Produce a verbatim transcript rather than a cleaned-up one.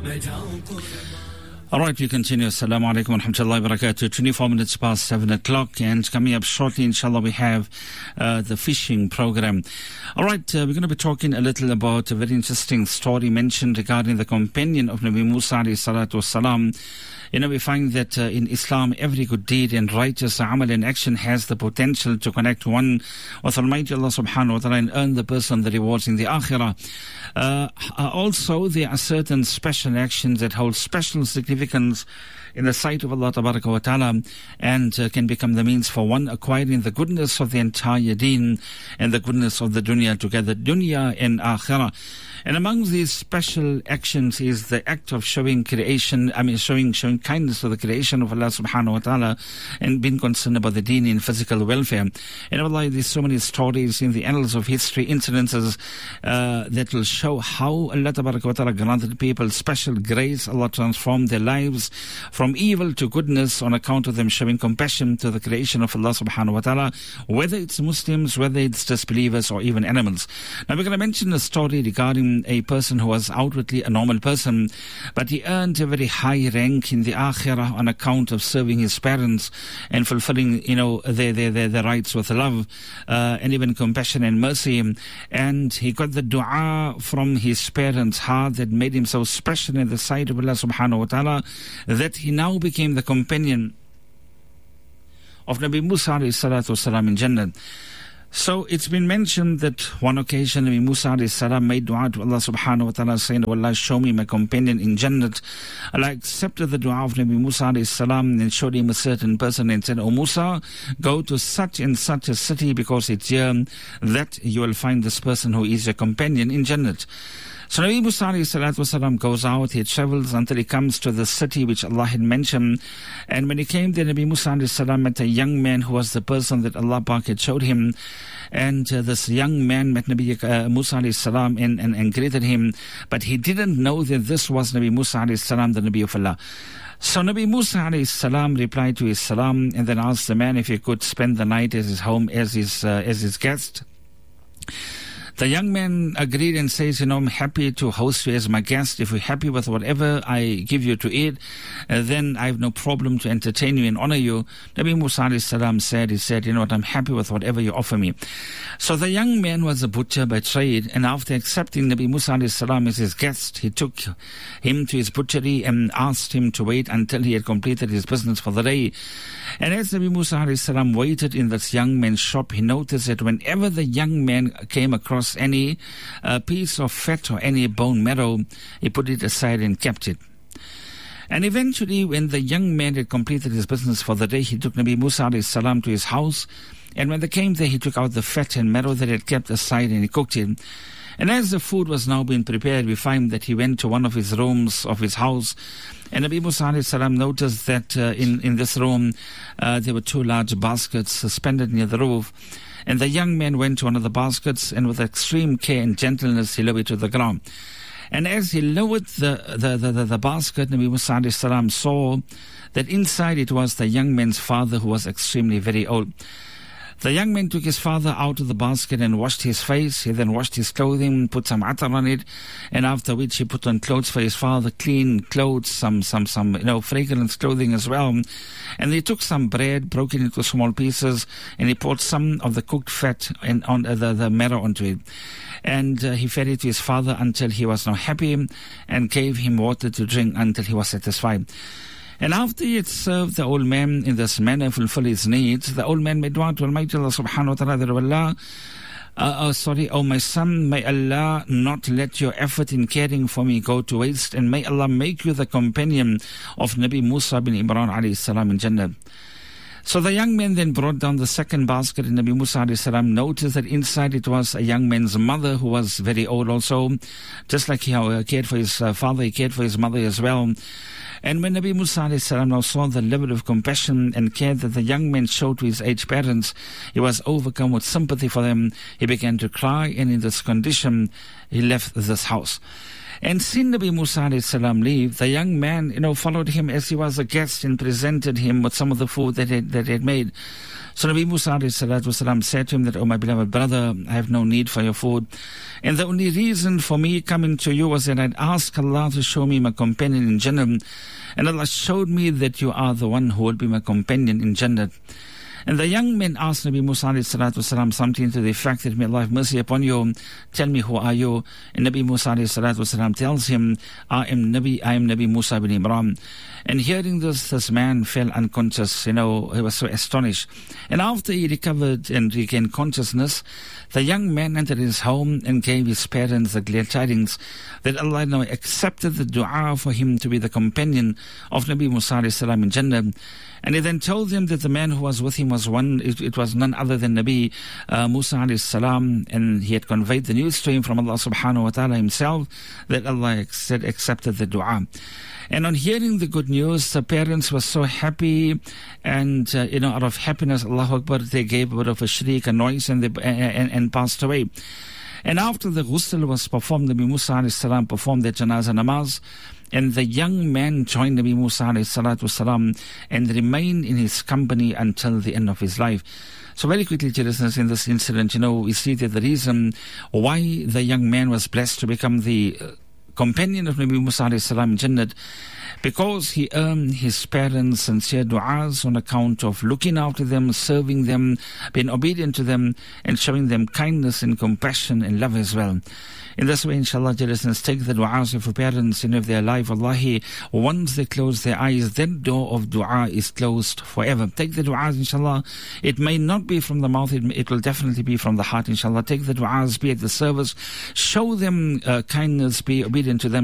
All right, we continue. Assalamu alaikum wa rahmatullahi wa barakatuh. twenty-four minutes past seven o'clock, and coming up shortly, inshallah, we have uh, the fishing program. All right, uh, we're going to be talking a little about a very interesting story mentioned regarding the companion of Nabi Musa alayhi salatu wasalam. You know, we find that uh, in Islam, every good deed and righteous amal and action has the potential to connect one with Almighty Allah subhanahu wa ta'ala and earn the person the rewards in the akhirah. Uh, also, there are certain special actions that hold special significance in the sight of Allah tabaraka wa ta'ala and uh, can become the means for one acquiring the goodness of the entire deen and the goodness of the dunya together, dunya and akhirah. And among these special actions is the act of showing creation, I mean showing showing kindness to the creation of Allah subhanahu wa ta'ala and being concerned about the deen and physical welfare. And Allah, there's so many stories in the annals of history, incidences uh, that will show how Allah tabaraka wa ta'ala granted people special grace. Allah transformed their lives from evil to goodness on account of them showing compassion to the creation of Allah subhanahu wa ta'ala, whether it's Muslims, whether it's disbelievers or even animals. Now we're going to mention a story regarding a person who was outwardly a normal person, but he earned a very high rank in the akhirah on account of serving his parents and fulfilling, you know, their their their, their rights with love uh, and even compassion and mercy. And he got the dua from his parents' heart that made him so special in the sight of Allah subhanahu wa ta'ala that he now became the companion of Nabi Musa alayhi salatu wasalam in Jannah. So it's been mentioned that one occasion Nabi Musa alayhi salam made dua to Allah subhanahu wa ta'ala saying, "Oh Allah, show me my companion in Jannah." Allah accepted the dua of Nabi Musa alayhi salam and showed him a certain person and said, "Oh Musa, go to such and such a city because it's here that you will find this person who is your companion in Jannah." So Nabi Musa alayhi salatu wasalam goes out, he travels until he comes to the city which Allah had mentioned. And when he came there, Nabi Musa alayhi salam met a young man who was the person that Allah Pak had showed him. And uh, this young man met Nabi uh, Musa alayhi salam and, and, and greeted him. But he didn't know that this was Nabi Musa alayhi salam, the Nabi of Allah. So Nabi Musa alayhi salam replied to his salam and then asked the man if he could spend the night as his home, as his, uh, as his guest. The young man agreed and says, you know, I'm happy to host you as my guest. If you're happy with whatever I give you to eat, uh, then I have no problem to entertain you and honor you. Nabi Musa alayhi salam said, he said, you know what, I'm happy with whatever you offer me. So the young man was a butcher by trade, and after accepting Nabi Musa alayhi salam as his guest, he took him to his butchery and asked him to wait until he had completed his business for the day. And as Nabi Musa alayhi salam waited in this young man's shop, he noticed that whenever the young man came across any uh, piece of fat or any bone marrow, he put it aside and kept it. And eventually, when the young man had completed his business for the day, he took Nabi Musa alayhi salam to his house. And when they came there, he took out the fat and marrow that he had kept aside and he cooked it. And as the food was now being prepared, we find that he went to one of his rooms of his house. And Nabi Musa alayhi salam noticed that uh, in, in this room, uh, there were two large baskets suspended near the roof. And the young man went to one of the baskets and with extreme care and gentleness, he lowered it to the ground. And as he lowered the, the, the, the, the basket, Nabi Musa alayhi salam saw that inside it was the young man's father who was extremely very old. The young man took his father out of the basket and washed his face. He then washed his clothing, put some atar on it, and after which he put on clothes for his father, clean clothes, some, some, some, you know, fragrance clothing as well. And he took some bread, broke it into small pieces, and he poured some of the cooked fat and on uh, the, the marrow onto it. And uh, he fed it to his father until he was now happy, and gave him water to drink until he was satisfied. And after he had served the old man in this manner, fulfill his needs, the old man made dua to Almighty Allah subhanahu wa ta'ala that, Allah, uh, oh, sorry, oh my son, may Allah not let your effort in caring for me go to waste, and may Allah make you the companion of Nabi Musa bin Imran alayhi salam in Jannah. So the young man then brought down the second basket, and Nabi Musa alayhi salam noticed that inside it was a young man's mother who was very old also. Just like he cared for his uh, father, he cared for his mother as well. And when Nabi Musa alayhi salam now saw the level of compassion and care that the young man showed to his aged parents, he was overcome with sympathy for them. He began to cry, and in this condition, he left this house. And seeing Nabi Musa alayhi salam leave, the young man, you know, followed him as he was a guest and presented him with some of the food that he, that he had made. So Nabi Musa alayhi salatu wasalam said to him that, "Oh, my beloved brother, I have no need for your food. And the only reason for me coming to you was that I'd ask Allah to show me my companion in Jannah. And Allah showed me that you are the one who will be my companion in Jannah." And the young man asked Nabi Musa alayhi salatu wasalam something to the effect that, "May Allah have mercy upon you. Tell me, who are you?" And Nabi Musa alayhi salatu wasalam tells him, I am Nabi, I am Nabi Musa bin Imran." And hearing this, this man fell unconscious. You know, he was so astonished. And after he recovered and regained consciousness, the young man entered his home and gave his parents the glad tidings that Allah now accepted the dua for him to be the companion of Nabi Musa alayhi salam in Jannah. And he then told them that the man who was with him was one, it, it was none other than Nabi uh, Musa alayhi salam, and he had conveyed the news to him from Allah subhanahu wa ta'ala himself that Allah said accepted the dua. And on hearing the good news, the parents were so happy, and uh, you know, out of happiness, Allahu Akbar, they gave a bit of a shriek, a noise, and they and, and passed away. And after the ghusl was performed, Nabi Musa alayhi salam performed the janazah namaz, and the young man joined Nabi Musa alayhi salatu salam and remained in his company until the end of his life. So very quickly, listeners, in this incident, you know, we see that the reason why the young man was blessed to become the uh, companion of Nabi Musa alayhi salam in Jannah, because he earned his parents sincere du'as on account of looking after them, serving them, being obedient to them, and showing them kindness and compassion and love as well. In this way, inshallah, listeners, take the du'as of your parents, and if they are alive, wallahi, once they close their eyes, that door of du'a is closed forever. Take the du'as, inshallah. It may not be from the mouth, it, it will definitely be from the heart, inshallah. Take the du'as, be at the service, show them uh, kindness, be obedient to them.